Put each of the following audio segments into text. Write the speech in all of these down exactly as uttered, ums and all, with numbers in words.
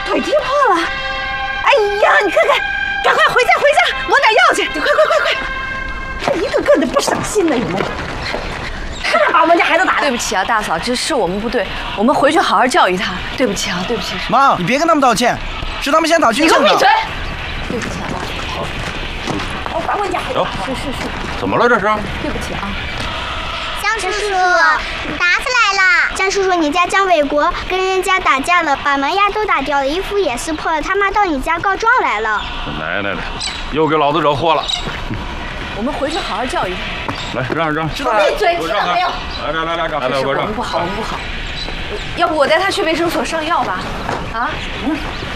腿踢破了。哎呀，你看看，赶快回家回家，抹点药去，快快快快！一个个的不省心了，你们。看着把我们家孩子打的。 对不起啊，大嫂，这是我们不对，我们回去好好教育他。对不起啊，对不起。 妈，你别跟他们道歉，是他们先打军政的。 你给我闭嘴！对不起啊，大嫂。 我把我家孩子。 是是是。 怎么了这是？ 对不起啊。 江叔叔，打起来了！江叔叔，你家江伟国跟人家打架了，把门牙都打掉了，衣服也撕破了，他妈到你家告状来了。 奶奶的，又给老子惹祸了！ 我们回去好好教育他。 来，让让， 知道闭嘴，知道没有？ 来来来来，让，来来我让。 我们不好，我们不好。要不我带他去卫生所上药吧？啊？嗯。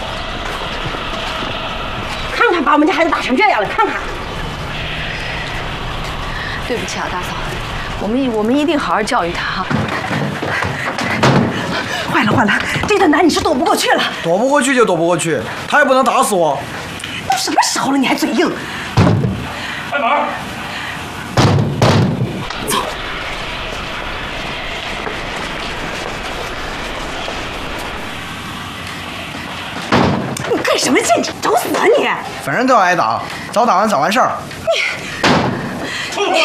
看看把我们家孩子打成这样了，看看。 对不起啊，大嫂，我们我们一定好好教育他哈。 坏了坏了，这顿打你是躲不过去了。 躲不过去就躲不过去，他也不能打死我。 都什么时候了，你还嘴硬？ 开门。 走。你干什么劲？你找死啊你！ 反正都要挨打，早打完早完事儿。 你，你。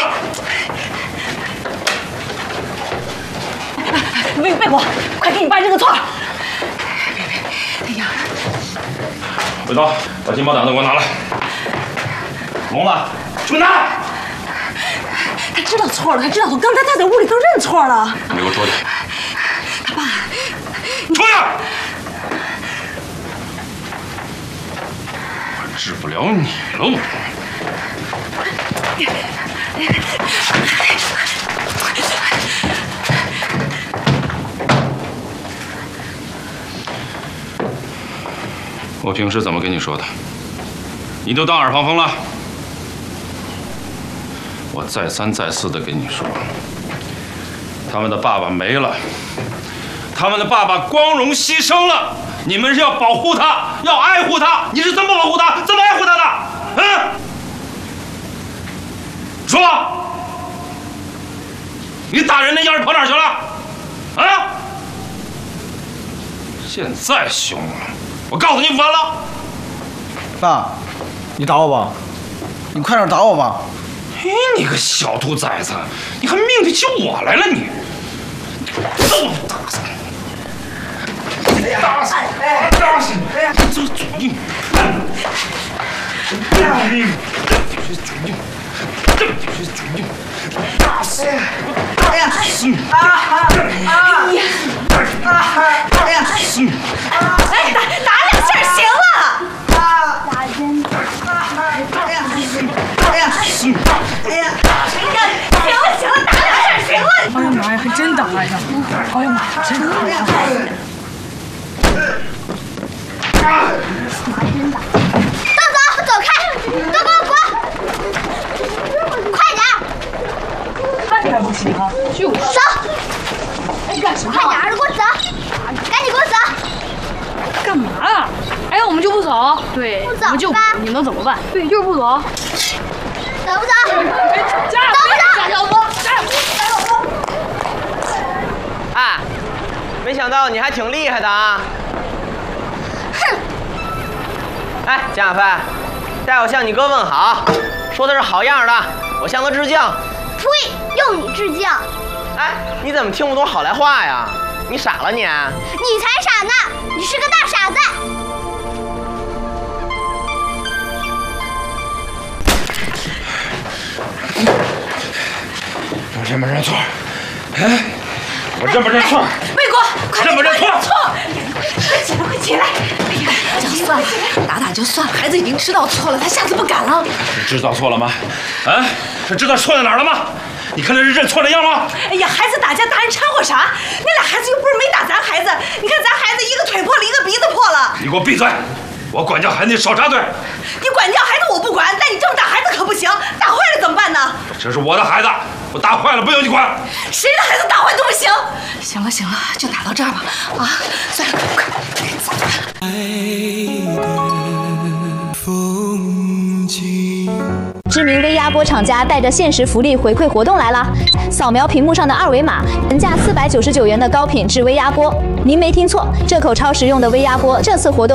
魏魏国，快给你爸认个错！别别别！哎呀！ 魏刀，把金宝胆子给我拿来。聋子，去拿！ 他知道错了，他知道错，刚才他在屋里都认错了。 你给我出去！ 他爸， 出去！我治不了你了，我平时怎么跟你说的？你都当耳旁风了。我再三再四的跟你说，他们的爸爸没了，他们的爸爸光荣牺牲了，你们是要保护他，要爱护他。你是怎么保护他，怎么爱护他的？嗯？说，你打人的样儿跑哪儿去了？啊？现在凶了。我告诉你，完了！ 爸，你打我吧，你快点打我吧！ 嘿，你个小兔崽子，你还命得起我来了你！揍打死你！打死你！打死你！你这主意！主意！这主意！这主意！打死你！打死你！啊啊啊！ 哎呀！ 打死你！ 哎，打打两下行了。 打针。 哎呀！哎呀！ 死你！ 哎呀！行了行了，打两下行了。 哎呀妈呀，还真打呀！哎呀妈呀，真打呀！ 豆豆，走开！豆豆滚！快点！ 看着还不行啊！就走！ 哎，干什么？ 快点，给我走！赶紧给我走！ 干嘛啊？哎，我们就不走？对， 不走我们就吧你能怎么办？对，就是不走。 走不走？ 加油！ 走不走？ 加油！加油！加油！ 啊，没想到你还挺厉害的啊！ 哼！ 哎，江小飞，代我向你哥问好，说的是好样的，我向他致敬。 呸！用你致敬！ 哎，你怎么听不懂好来话呀？你傻了你？ 你才傻呢！你是个大傻子！ 我认不认错？哎，我认不认错？ 魏国，快认不认错？ 错！快起来，快起来！哎呀， 这样算了，打打就算了，孩子已经知道错了，他下次不敢了。 是知道错了吗？啊，是知道错在哪儿了吗？你看这是认错的样吗？ 哎呀，孩子打架，大人掺和啥？那俩孩子又不是没打咱孩子，你看咱孩子一个腿破了，一个鼻子破了。 你给我闭嘴！我管教孩子，你少插嘴。 你管教孩子我不管，但你这么打孩子可不行，打坏了怎么办呢？ 这是我的孩子，我打坏了不由你管。 谁的孩子打坏都不行。 行了行了，就打到这儿吧。啊，算了，快快走吧。 知名微压锅厂家带着限时福利回馈活动来啦！扫描屏幕上的二维码，原价四百九十九元的高品质微压锅，您没听错，这口超实用的微压锅，这次活动